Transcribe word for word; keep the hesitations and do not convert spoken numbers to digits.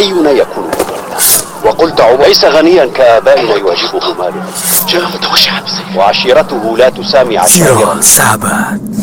أينا يكون غنيا؟ وقلت عمر ليس غنيا كآبائنا يواجهه ماله، وعشيرته لا تسامي عشائر. Sahabat